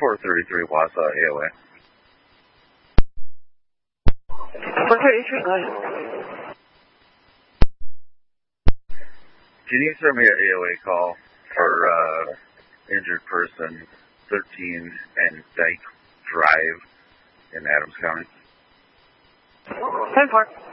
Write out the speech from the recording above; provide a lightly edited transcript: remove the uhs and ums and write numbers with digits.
433 Wausau, AOA. 433, go ahead. Can you send me an AOA call for injured person, 13 and Dyke Drive in Adams County? 10-4.